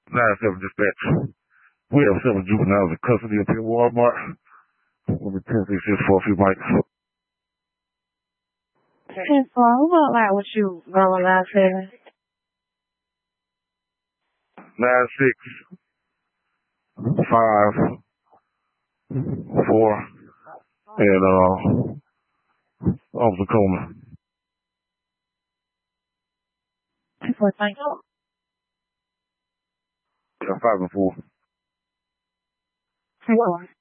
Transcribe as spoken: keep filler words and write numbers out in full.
nine seven dispatch. We have seven juveniles in custody up here at Walmart. Let me test these shit for a few mics. ten four, who about like what you rolling out seven? Nine six five four and uh Officer Coleman. ten four, thank you. Yeah, five and four. ten four.